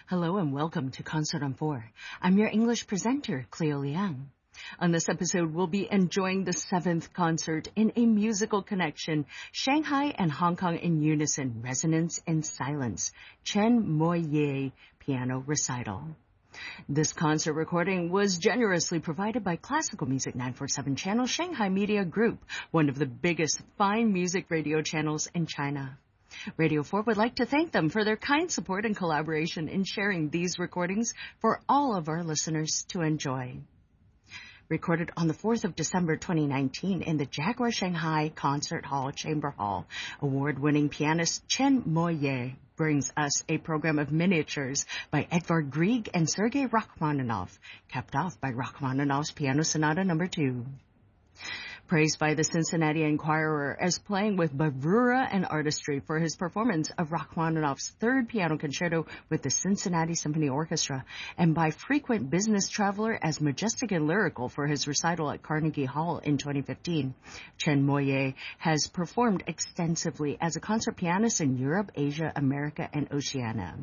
Hello and welcome to Concert on 4. I'm your English presenter, Cleo Liang. On this episode, we'll be enjoying the 7th concert in a musical connection, Shanghai and Hong Kong in unison, resonance and silence, Chen Mo-ye piano recital. This concert recording was generously provided by Classical Music 947 Channel Shanghai Media Group, one of the biggest fine music radio channels in China. Radio 4 would like to thank them for their kind support and collaboration in sharing these recordings for all of our listeners to enjoy. Recorded on the 4th of December 2019 in the Jaguar Shanghai Concert Hall Chamber Hall, award-winning pianist Chen Mo-ye brings us a program of miniatures by Edvard Grieg and Sergei Rachmaninoff, capped off by Rachmaninoff's Piano Sonata No. 2. Praised by the Cincinnati Enquirer as playing with bravura and artistry for his performance of Rachmaninoff's third piano concerto with the Cincinnati Symphony Orchestra, and by Frequent Business Traveler as majestic and lyrical for his recital at Carnegie Hall in 2015. Chen Mo-ye has performed extensively as a concert pianist in Europe, Asia, America, and Oceania.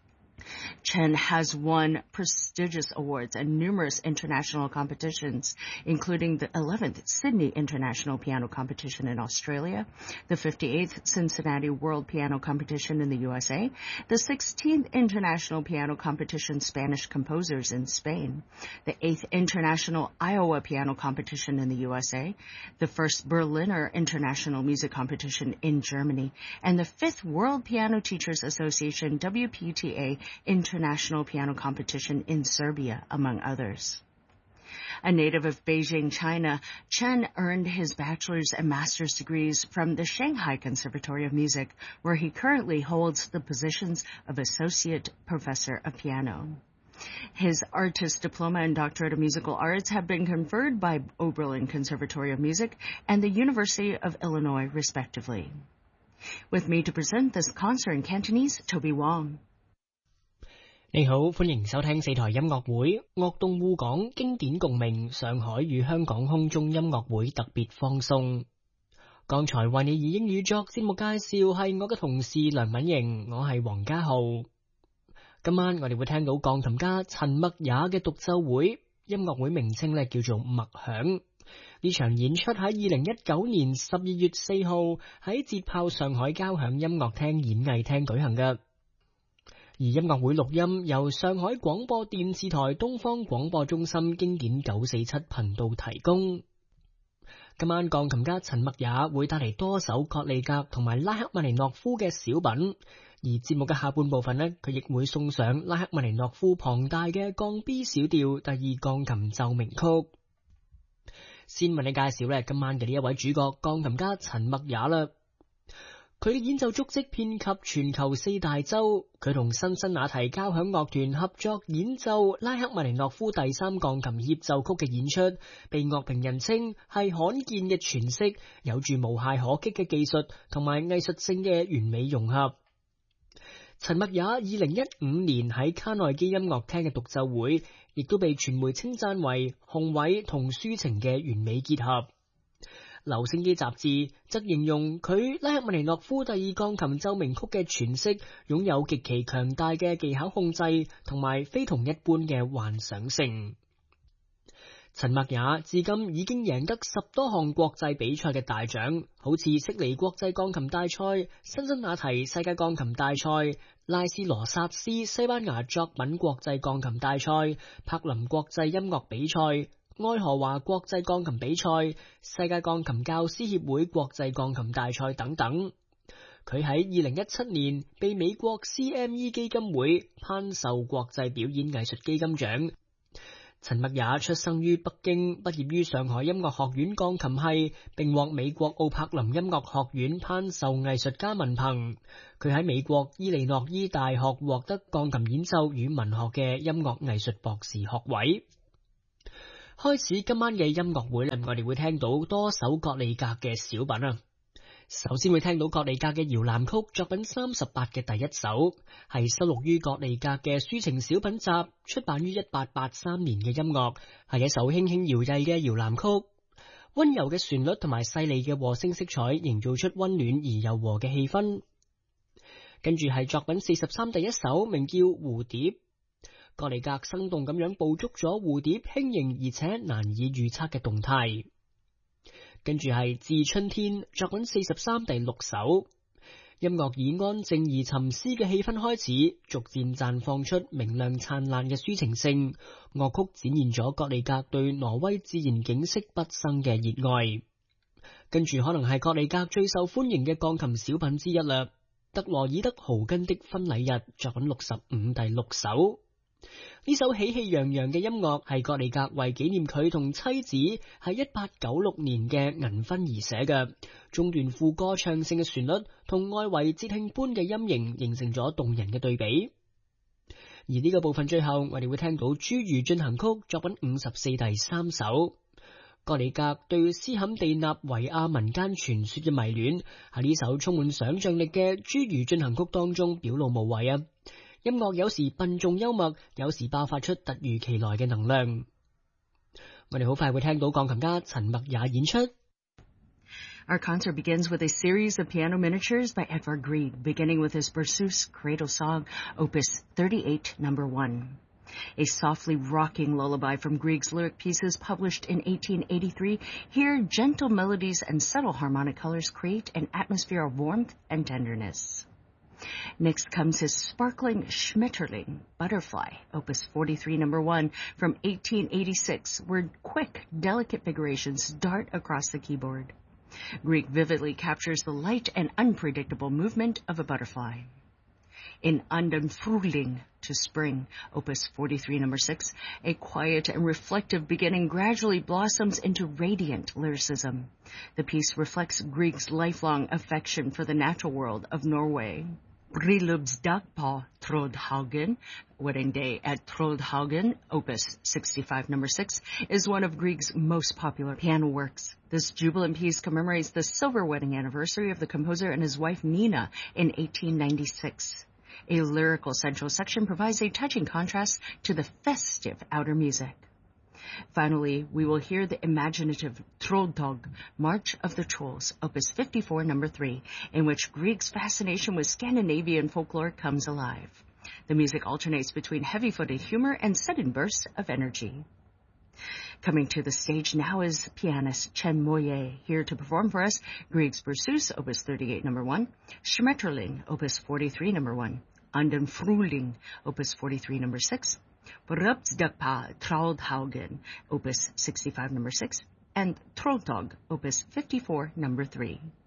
Chen has won prestigious awards and numerous international competitions, including the 11th Sydney International Piano Competition in Australia, the 58th Cincinnati World Piano Competition in the USA, the 16th International Piano Competition Spanish Composers in Spain, the 8th International Iowa Piano Competition in the USA, the 1st Berliner International Music Competition in Germany, and the 5th World Piano Teachers Association WPTA International Piano Competition in Serbia, among others. A native of Beijing, China, Chen earned his bachelor's and master's degrees from the Shanghai Conservatory of Music, where he currently holds the positions of Associate Professor of Piano. His artist diploma and doctorate of musical arts have been conferred by Oberlin Conservatory of Music and the University of Illinois, respectively. With me to present this concert in Cantonese, Toby Wong. 你好，歡迎收聽四台音樂會樂動滬港經典共鳴上海與香港空中音樂會特別放送。剛才為你以英語作節目介紹係我嘅同事梁敏瑩，我係黃家浩。今晚我哋會聽到鋼琴家陳默也嘅獨奏會，音樂會名稱咧叫做默響。呢場演出喺2019年12月4號喺捷豹上海交響音樂廳演藝廳舉行嘅。而音樂會錄音由上海廣播電視台東方廣播中心經典947頻道提供。今晚鋼琴家陳默也會帶嚟多首葛利格同埋拉赫曼尼諾夫嘅小品，而節目嘅下半部分呢，佢亦會送上拉赫曼尼諾夫龐大嘅降 B 小調第二鋼琴奏鳴曲。先為你介紹呢今晚嘅呢一位主角鋼琴家陳默也啦。佢嘅演奏足跡遍及全球4大洲，佢同辛辛那提交響樂團合作演奏拉赫曼尼諾夫第3鋼琴協奏曲嘅演出，被樂評人稱係罕見嘅詮釋，有住無懈可擊嘅技術同埋藝術性嘅完美融合。陳默也2015年喺卡內基音樂廳嘅獨奏會，亦都被傳媒稱讚為雄偉同抒情嘅完美結合。留聲機雜誌則形容佢拉赫曼尼諾夫第二鋼琴奏鳴曲嘅詮釋擁有極其強大嘅技巧控制同埋非同一般嘅幻想性。陳默也至今已經贏得10多項國際比賽嘅大獎，好似悉尼國際鋼琴大賽、辛辛那提世界鋼琴大賽、拉斯羅薩斯西班牙作品國際鋼琴大賽、柏林國際音樂比賽、愛荷華國際鋼琴比賽、世界鋼琴教師協會國際鋼琴大賽等等。佢喺2017年被美國 CME 基金會頒授國際表演藝術基金獎。陳默也出生於北京，畢業於上海音樂學院鋼琴系，並獲美國奧柏林音樂學院頒授藝術家文憑。佢喺美國伊利諾伊大學獲得鋼琴演奏與文學嘅音樂藝術博士學位。開始今晚嘅音樂會，我哋會聽到多首葛利格嘅小品啊。首先會聽到葛利格嘅搖籃曲作品38嘅第一首，係收錄於葛利格嘅抒情小品集，出版於1883年嘅音樂，係一首輕輕搖曳嘅搖籃曲。溫柔嘅旋律同埋細膩嘅和聲色彩，營造出溫暖而柔和嘅氣氛。 跟住係作品43第一首，名叫蝴蝶。葛尼格生動咁樣捕捉咗蝴蝶輕盈而且難以預測嘅動態。跟住係致春天，作品43第6首。音樂以安靜而沉思嘅氣氛開始，逐漸綻放出明亮燦爛嘅抒情性。樂曲展現咗葛尼格對挪威自然景色畢生嘅熱愛。跟住可能係葛尼格最受歡迎嘅鋼琴小品之一啦，特羅爾德豪根的婚禮日，作品65第6首。呢首喜氣洋洋嘅音樂係葛尼格為紀念佢同妻子喺1896年嘅銀婚而寫嘅，中段副歌唱性嘅旋律同外圍節慶般嘅音型形成咗動人嘅對比。而呢個部分最後我哋會聽到侏儒進行曲，作品54第3首。葛尼格對斯坎地納維亞民間傳說嘅迷戀喺呢首充滿想象力嘅侏儒進行曲當中表露無遺啊！音樂有時笨重幽默，有時爆發出突如其來嘅能量。我哋好快會聽到鋼琴家陳默也演出。 Our concert begins with a series of piano miniatures by Edvard Grieg, beginning with his Berceuse Cradle Song, Opus 38, number 1. A softly rocking lullaby from Grieg's lyric pieces published in 1883. Here, gentle melodies and subtle harmonic colors create an atmosphere of warmth and tenderness. Next comes his sparkling Schmetterling, Butterfly, Opus 43, number 1, from 1886, where quick, delicate figurations dart across the keyboard. Grieg vividly captures the light and unpredictable movement of a butterfly. In An den Frühling, to Spring, Opus 43, number 6, a quiet and reflective beginning gradually blossoms into radiant lyricism. The piece reflects Grieg's lifelong affection for the natural world of Norway. Bryllupsdag på Trodhaugen, Wedding Day at Trodhaugen, Opus 65, number 6, is one of Grieg's most popular piano works. This jubilant piece commemorates the silver wedding anniversary of the composer and his wife Nina in 1896. A lyrical central section provides a touching contrast to the festive outer music. Finally, we will hear the imaginative Trolltog, March of the Trolls, Opus 54, number 3, in which Grieg's fascination with Scandinavian folklore comes alive. The music alternates between heavy-footed humor and sudden bursts of energy. Coming to the stage now is pianist Chen Moye, here to perform for us Grieg's Berceuse, Opus 38, number 1, Schmetterling, Opus 43, number 1, An den Frühling, Opus 43, number 6, Bryllupsdag på Trodhaugen, Opus 65, number 6, and Trolltog, Opus 54, number 3.